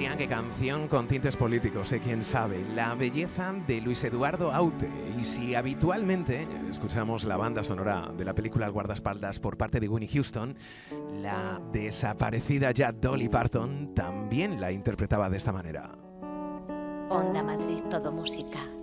mía, qué canción con tintes políticos, quién sabe. La belleza de Luis Eduardo Aute. Y si habitualmente escuchamos la banda sonora de la película El guardaespaldas por parte de Whitney Houston, la desaparecida ya Dolly Parton también la interpretaba de esta manera. Onda Madrid, todo música.